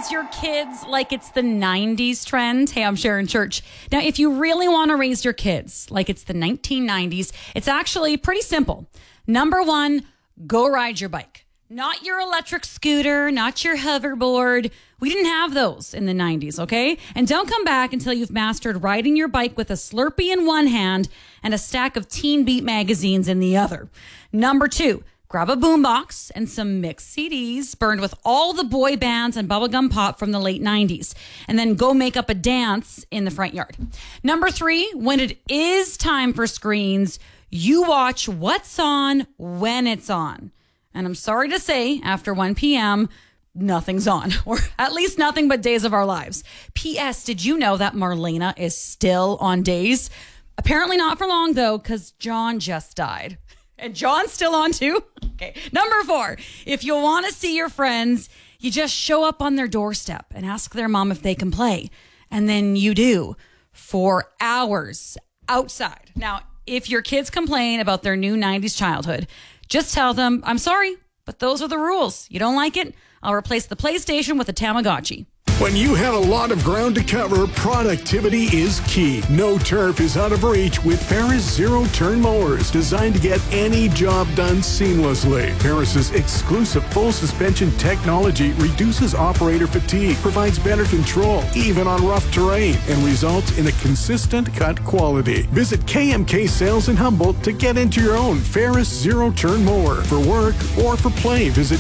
raise your kids like it's the 90s trend? Hey, I'm Sharon Church. Now, if you really want to raise your kids like it's the 1990s, it's actually pretty simple. Number one, go ride your bike. Not your electric scooter, not your hoverboard. We didn't have those in the 90s, okay? And don't come back until you've mastered riding your bike with a Slurpee in one hand and a stack of Teen Beat magazines in the other. Number two, grab a boombox and some mixed CDs burned with all the boy bands and bubblegum pop from the late 90s. And then go make up a dance in the front yard. Number three, when it is time for screens, you watch what's on when it's on. And I'm sorry to say, after 1 p.m., nothing's on, or at least nothing but Days of Our Lives. P.S. Did you know that Marlena is still on Days? Apparently not for long, though, because John just died. And John's still on, too? Okay. Number four, if you want to see your friends, you just show up on their doorstep and ask their mom if they can play. And then you do for hours outside. Now, if your kids complain about their new 90s childhood, just tell them, I'm sorry, but those are the rules. You don't like it? I'll replace the PlayStation with a Tamagotchi. When you have a lot of ground to cover, productivity is key. No turf is out of reach with Ferris zero-turn mowers, designed to get any job done seamlessly. Ferris's exclusive full suspension technology reduces operator fatigue, provides better control, even on rough terrain, and results in a consistent cut quality. Visit KMK Sales in Humboldt to get into your own Ferris zero-turn mower. For work or for play, visit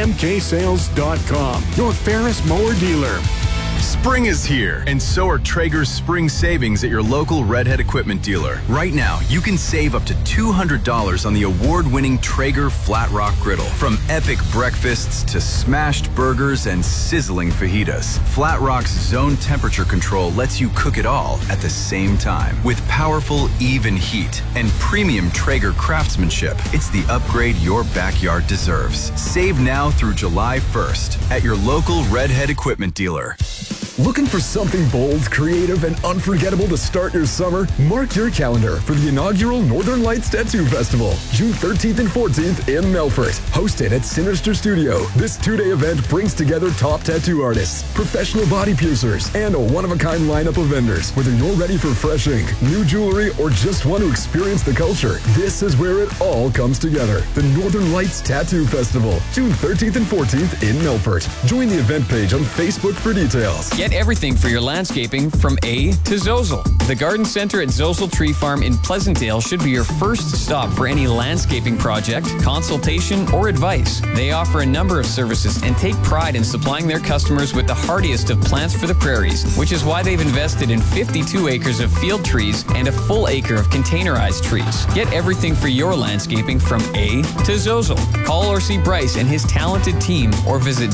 KMKSales.com. Your Ferris mower dealer. Spring is here, and so are Traeger's spring savings at your local Redhead equipment dealer. Right now, you can save up to $200 on the award-winning Traeger Flat Rock Griddle. From epic breakfasts to smashed burgers and sizzling fajitas, Flat Rock's zone temperature control lets you cook it all at the same time. With powerful, even heat and premium Traeger craftsmanship, it's the upgrade your backyard deserves. Save now through July 1st at your local Redhead equipment dealer. Looking for something bold, creative, and unforgettable to start your summer? Mark your calendar for the inaugural Northern Lights Tattoo Festival, June 13th and 14th in Melfort. Hosted at Sinister Studio, this two-day event brings together top tattoo artists, professional body piercers, and a one-of-a-kind lineup of vendors. Whether you're ready for fresh ink, new jewelry, or just want to experience the culture, this is where it all comes together. The Northern Lights Tattoo Festival, June 13th and 14th in Melfort. Join the event page on Facebook for details. Get everything for your landscaping from A to Zozel. The Garden Center at Zozel Tree Farm in Pleasantdale should be your first stop for any landscaping project, consultation, or advice. They offer a number of services and take pride in supplying their customers with the hardiest of plants for the prairies, which is why they've invested in 52 acres of field trees and a full acre of containerized trees. Get everything for your landscaping from A to Zozel. Call or see Bryce and his talented team, or visit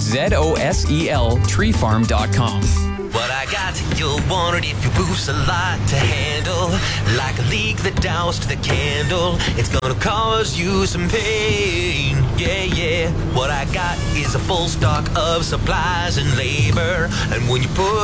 zoseltreefarm.com. What I got, you'll want it if your roof's a lot to handle. Like a leak that doused the candle, it's gonna cause you some pain. Yeah, yeah. What I got is a full stock of supplies and labor. And when you put